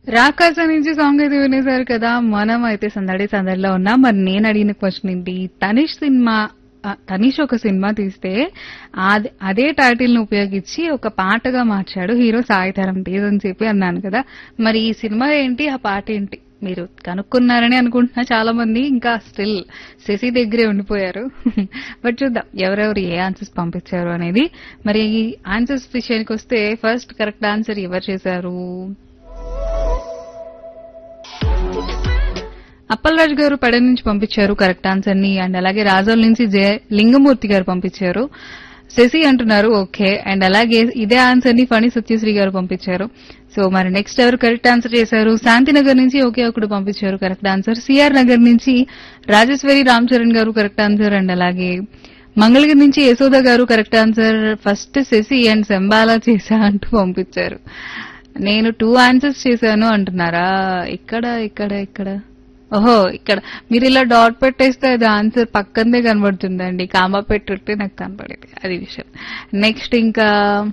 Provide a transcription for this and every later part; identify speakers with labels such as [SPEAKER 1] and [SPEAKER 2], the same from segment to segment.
[SPEAKER 1] రాకాస నుంచి సాంగ్ అయితే వినేశారు కదా. మనం అయితే సందడి సందడిలో ఉన్నాం. మరి నేను అడిగిన క్వశ్చన్ ఏంటి, తనీష్ ఒక సినిమా తీస్తే అదే టైటిల్ ని ఉపయోగించి ఒక పాటగా మార్చాడు హీరో సాయి ధరమ్ తేజ్ అని చెప్పి అన్నాను కదా. మరి ఈ సినిమా ఏంటి, ఆ పాట ఏంటి, మీరు కనుక్కున్నారని అనుకుంటున్నా. చాలా మంది ఇంకా స్టిల్ శశి దగ్గరే ఉండిపోయారు. బట్ చూద్దాం ఎవరెవరు ఏ ఆన్సర్స్ పంపించారు అనేది. మరి ఈ ఆన్సర్స్ విషయానికి వస్తే ఫస్ట్ కరెక్ట్ ఆన్సర్ ఎవరు చేశారు, అప్పలరాజు గారు పెడ నుంచి పంపించారు కరెక్ట్ ఆన్సర్ ని. అండ్ అలాగే రాజోల్ నుంచి లింగమూర్తి గారు పంపించారు. శశి అంటున్నారు ఓకే. అండ్ అలాగే ఇదే ఆన్సర్ ని ఫణి సత్యశ్రీ గారు పంపించారు. సో మరి నెక్స్ట్ ఎవరు కరెక్ట్ ఆన్సర్ చేశారు, శాంతినగర్ నుంచి ఒకే ఒకడు పంపించారు కరెక్ట్ ఆన్సర్. సిఆర్ నగర్ నుంచి రాజేశ్వరి రామ్ చరణ్ గారు కరెక్ట్ ఆన్సర్. అండ్ అలాగే మంగళగిరి నుంచి యశోద గారు correct answer. First Shashi and Shambhala చేశా అంటూ పంపించారు. నేను 2 ఆన్సర్స్ చేశాను అంటున్నారా. ఇక్కడ ఇక్కడ ఇక్కడ ఓహో ఇక్కడ మీరు ఇలా డాట్ పెట్టేస్తే అది ఆన్సర్ పక్కందే కనబడుతుందండి. కామా పెట్టుంటే నాకు కనపడేది, అది విషయం. నెక్స్ట్ ఇంకా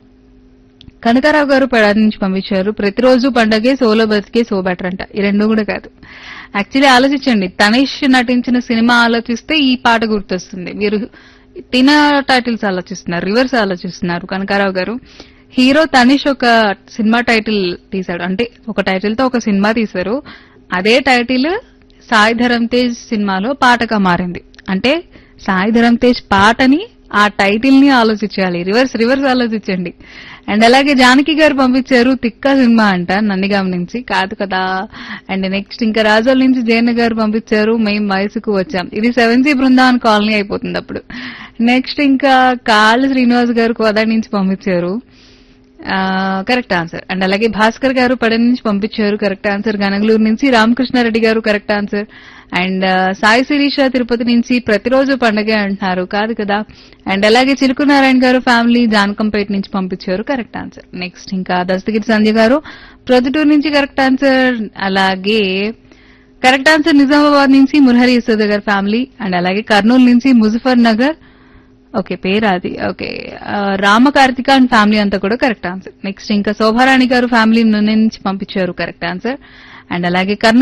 [SPEAKER 1] కనకారావు గారు పెడా నుంచి పంపించారు. ప్రతిరోజు పండగే సోలో బతికే సో బెటర్ అంట. ఈ రెండు కూడా కాదు. యాక్చువల్లీ ఆలోచించండి, తనీష్ నటించిన సినిమా ఆలోచిస్తే ఈ పాట గుర్తొస్తుంది. మీరు తిన టైటిల్స్ ఆలోచిస్తున్నారు, రివర్స్ ఆలోచిస్తున్నారు. కనకారావు గారు హీరో తనీష్ ఒక సినిమా టైటిల్ తీశాడు, అంటే ఒక టైటిల్ తో ఒక సినిమా తీశారు. అదే టైటిల్ సాయి ధరమ్ తేజ్ సినిమాలో పాటగా మారింది. అంటే సాయి ధరమ్ తేజ్ పాటని ఆ టైటిల్ ని ఆలోచించాలి, రివర్స్ ఆలోచించండి. అండ్ అలాగే జానకి గారు పంపించారు తిక్క సినిమా అంట నందిగాం నుంచి, కాదు కదా. అండ్ నెక్స్ట్ ఇంకా రాజోల్ నుంచి జయన్న గారు పంపించారు మేం వయసుకు వచ్చాం, ఇది 7C బృందావన్ కాలనీ అయిపోతుంది అప్పుడు. నెక్స్ట్ ఇంకా కాళ్ళ శ్రీనివాస్ గారు కోదాడి నుంచి పంపించారు కరెక్ట్ ఆన్సర్. అండ్ అలాగే భాస్కర్ గారు పడ నుంచి పంపించారు కరెక్ట్ ఆన్సర్. గనగలూరు నుంచి రామకృష్ణారెడ్డి గారు correct answer. And Sai Sirisha Tirupati నుంచి ప్రతిరోజు పండగే అంటున్నారు, కాదు కదా. అండ్ అలాగే చిలుకు నారాయణ గారు ఫ్యామిలీ జానకంపేట నుంచి పంపించారు కరెక్ట్ ఆన్సర్. నెక్స్ట్ ఇంకా దస్తగిరి సంధ్య గారు ప్రొద్దుటూరు నుంచి కరెక్ట్ ఆన్సర్. అలాగే కరెక్ట్ ఆన్సర్ నిజామాబాద్ నుంచి మురహరి యశోద గారు ఫ్యామిలీ. అండ్ అలాగే కర్నూలు నుంచి ముజఫర్ నగర్, ఓకే పేరు అది, ఓకే రామకార్తిక అండ్ ఫ్యామిలీ అంతా కూడా కరెక్ట్ ఆన్సర్. నెక్స్ట్ ఇంకా శోభారాణి గారు ఫ్యామిలీ నుంచి పంపించారు కరెక్ట్ ఆన్సర్. అండ్ అలాగే కర్నూలు